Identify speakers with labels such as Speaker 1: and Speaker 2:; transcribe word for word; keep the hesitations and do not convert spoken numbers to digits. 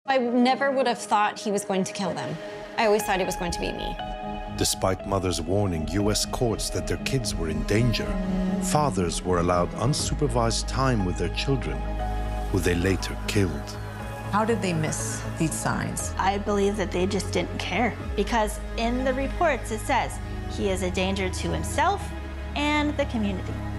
Speaker 1: I never would have thought he was going to kill them. I always thought it was going to be me.
Speaker 2: Despite mothers warning U S courts that their kids were in danger, fathers were allowed unsupervised time with their children, who they later killed.
Speaker 3: How did they miss these signs?
Speaker 4: I believe that they just didn't care, because in the reports it says he is a danger to himself and the community.